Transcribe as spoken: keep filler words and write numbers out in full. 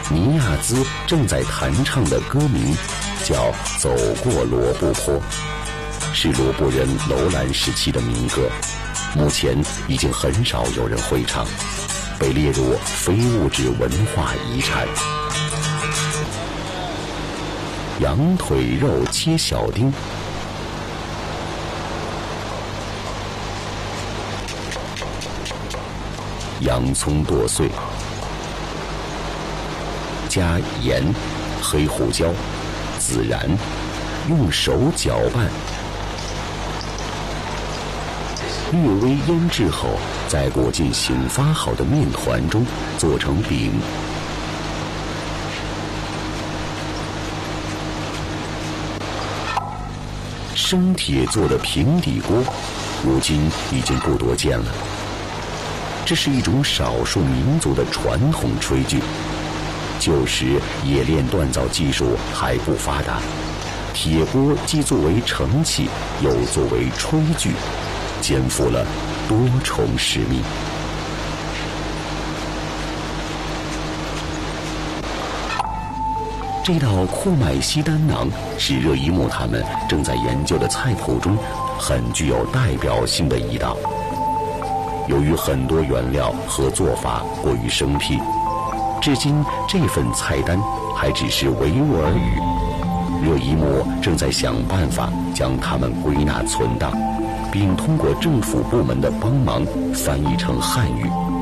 尼亚兹正在弹唱的歌名叫《走过罗布泊》，是罗布人楼兰时期的民歌，目前已经很少有人会唱，被列入非物质文化遗产。羊腿肉切小丁，洋葱剁碎，加盐、黑胡椒、孜然，用手搅拌，略微腌制后，再裹进醒发好的面团中，做成饼。生铁做的平底锅，如今已经不多见了。这是一种少数民族的传统炊具。旧时冶炼锻造技术还不发达，铁锅既作为盛器，又作为炊具，肩负了多重使命。这道库麦西丹馕是热依木他们正在研究的菜谱中很具有代表性的一道。由于很多原料和做法过于生僻，至今这份菜单还只是维吾尔语。热依木正在想办法将它们归纳存档，并通过政府部门的帮忙翻译成汉语。